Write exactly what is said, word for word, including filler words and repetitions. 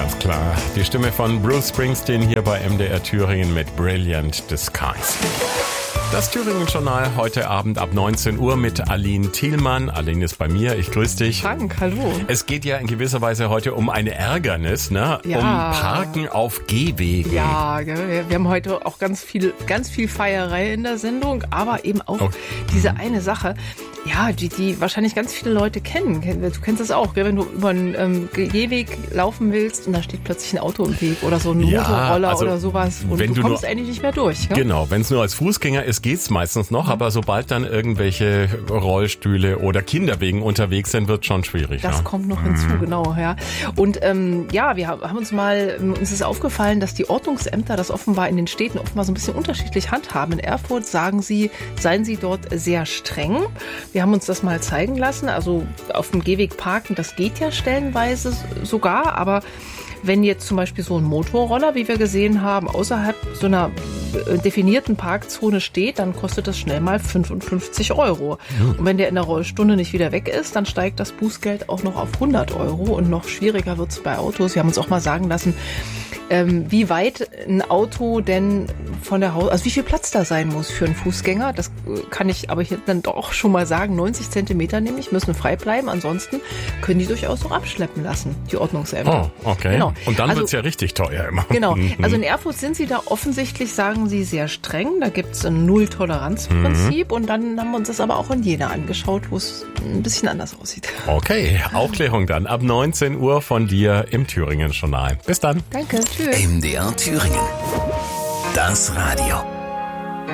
Ganz klar. Die Stimme von Bruce Springsteen hier bei M D R Thüringen mit Brilliant Disguise. Das Thüringen-Journal heute Abend ab neunzehn Uhr mit Aline Thielmann. Aline ist bei mir, ich grüße dich. Frank, hallo. Es geht ja in gewisser Weise heute um ein Ärgernis, ne? Ja. Um Parken auf Gehwegen. Ja, wir haben heute auch ganz viel, ganz viel Feierei in der Sendung, aber eben auch oh. diese eine Sache, ja, die, die wahrscheinlich ganz viele Leute kennen. Du kennst das auch, gell? Wenn du über einen ähm, Gehweg laufen willst und da steht plötzlich ein Auto im Weg oder so ein ja, Motorroller also, oder sowas und wenn du, du kommst nur, eigentlich nicht mehr durch. Gell? Genau, wenn es nur als Fußgänger ist, geht's meistens noch, mhm. aber sobald dann irgendwelche Rollstühle oder Kinderwegen unterwegs sind, wird schon schwierig. Das ja. kommt noch hinzu, mhm. genau, ja. Und ähm, ja, wir haben uns mal, uns ist aufgefallen, dass die Ordnungsämter das offenbar in den Städten offenbar so ein bisschen unterschiedlich handhaben. In Erfurt sagen sie, seien sie dort sehr streng. Wir haben uns das mal zeigen lassen, also auf dem Gehweg parken, das geht ja stellenweise sogar, aber wenn jetzt zum Beispiel so ein Motorroller, wie wir gesehen haben, außerhalb so einer definierten Parkzone steht, dann kostet das schnell mal fünfundfünfzig Euro. Ja. Und wenn der in der Rollstunde nicht wieder weg ist, dann steigt das Bußgeld auch noch auf hundert Euro und noch schwieriger wird es bei Autos. Wir haben uns auch mal sagen lassen, ähm, wie weit ein Auto denn von der Haus, also wie viel Platz da sein muss für einen Fußgänger. Das kann ich aber hier dann doch schon mal sagen, neunzig Zentimeter nämlich, müssen frei bleiben. Ansonsten können die durchaus auch abschleppen lassen, die Ordnungsämter. Oh, okay. Genau. Und dann also, wird's ja richtig teuer immer. Genau. Also in Erfurt sind sie da offensichtlich, sagen sie, sehr streng. Da gibt's ein Null-Toleranz-Prinzip. Mhm. Und dann haben wir uns das aber auch in Jena angeschaut, wo es ein bisschen anders aussieht. Okay, Aufklärung dann ab neunzehn Uhr von dir im Thüringen-Journal. Bis dann. Danke. Tschüss. M D R Thüringen. Das Radio.